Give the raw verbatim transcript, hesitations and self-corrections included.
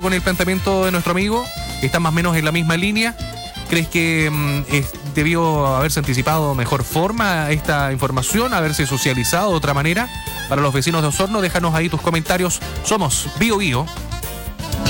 acuerdo con el planteamiento de nuestro amigo? ¿Estás más o menos en la misma línea? ¿Crees que mm, es, debió haberse anticipado de mejor forma esta información, haberse socializado de otra manera para los vecinos de Osorno? Déjanos ahí tus comentarios. Somos Bio Bio.